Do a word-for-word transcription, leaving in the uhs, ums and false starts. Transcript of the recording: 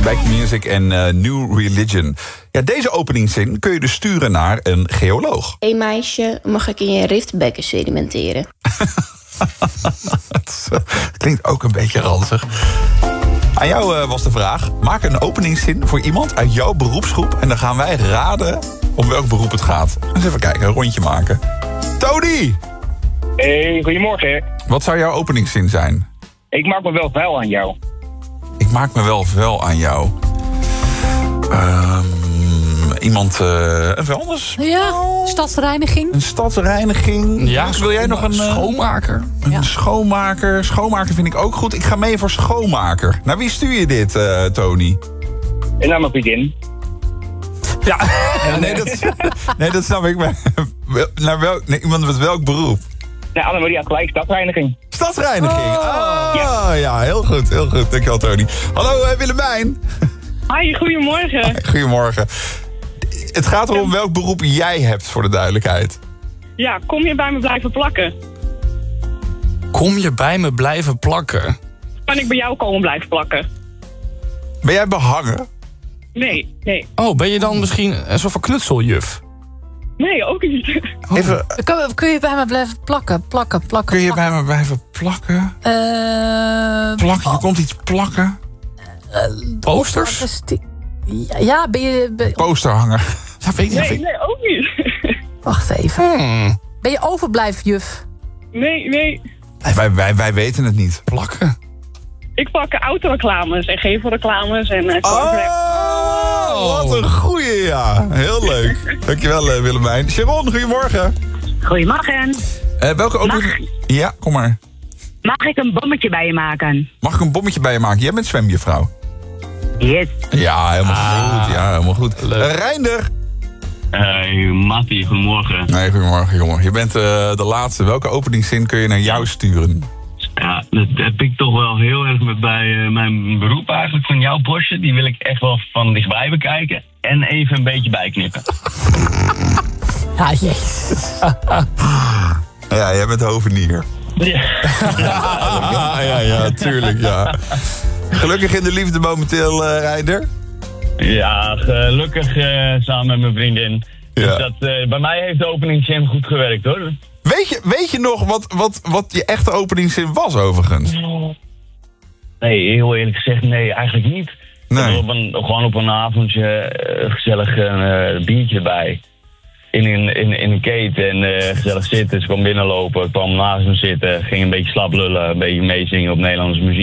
Back Music en uh, New Religion. Ja, deze openingszin kun je dus sturen naar een geoloog. Hé hey meisje, mag ik in je riftbekken sedimenteren? Het klinkt ook een beetje ranzig. Aan jou uh, was de vraag. Maak een openingszin voor iemand uit jouw beroepsgroep. En dan gaan wij raden om welk beroep het gaat. Eens even kijken, een rondje maken. Tony! Hey, goedemorgen. Wat zou jouw openingszin zijn? Ik maak me wel vuil aan jou. Ik maak me wel vuil aan jou. Um, iemand, uh, een vuilnis? Ja, stadsreiniging. Een stadsreiniging. Ja, dus wil jij nog een... Schoonmaker. Een Ja. schoonmaker. Schoonmaker vind ik ook goed. Ik ga mee voor schoonmaker. Naar wie stuur je dit, uh, Tony? En naar mijn vriendin. Ja, nee, dat, nee, dat snap ik. Maar naar welk, nee, iemand met welk beroep? Nou, Annemarie had gelijk, stadsreiniging. Stadsreiniging. Oh, Ja. ja, heel goed, heel goed. Dankjewel, Tony. Hallo, uh, Willemijn. Hoi, goedemorgen. Goedemorgen. Het gaat erom welk beroep jij hebt, voor de duidelijkheid. Ja, kom je bij me blijven plakken? Kom je bij me blijven plakken? Kan ik bij jou komen blijven plakken? Ben jij behangen? Nee, nee. Oh, ben je dan misschien een soort van knutseljuf? Nee, ook niet. Oh. Even, Kun, kun je bij me blijven plakken, plakken, plakken? kun je bij plakken? me blijven plakken? Eh, Plakken, je komt iets plakken. Posters? plakken, Ja, ja, ben je... ben- Posterhanger. Ja, weet ik Nee, niet. nee, ook niet. Wacht even. Hmm, Ben je overblijfjuf? Nee, nee. Nee, wij, wij, wij weten het niet. plakken. Ik plak autoreclames en gevelreclames en uh, Oh, wat een goeie, ja. Heel leuk. Dankjewel, uh, Willemijn. Sharon, goedemorgen. Goedemorgen. Uh, welke opening... Ja, kom maar. Mag ik een bommetje bij je maken? Mag ik een bommetje bij je maken? Jij bent zwemjuffrouw. Yes. Ja, helemaal goed. Ja, helemaal goed. Leuk. Uh, Reinder. Hey, Mattie, goedemorgen. Nee, goedemorgen, jongen. Je bent uh, de laatste. Welke openingszin kun je naar jou sturen? Ja, dat heb ik toch wel heel erg met bij uh, mijn beroep eigenlijk van jouw bosje. Die wil ik echt wel van dichtbij bekijken. En even een beetje bijknippen. Ja, jezus. Ja, jij bent hovenier. Ja. Ja, ja, ja, tuurlijk, ja. Gelukkig in de liefde momenteel, uh, Reinder. Ja, gelukkig uh, samen met mijn vriendin. Ja. Dus dat, uh, bij mij heeft de openingszin goed gewerkt hoor. Weet je, weet je nog wat, wat, wat je echte openingszin was, overigens? Nee, heel eerlijk gezegd, nee, eigenlijk niet. Nee. Op een, gewoon op een avondje uh, gezellig een uh, biertje erbij. In een, in, in een keten en uh, gezellig zitten. Ze kwam binnenlopen, kwam naast me zitten, ging een beetje slap lullen, een beetje meezingen op Nederlandse muziek.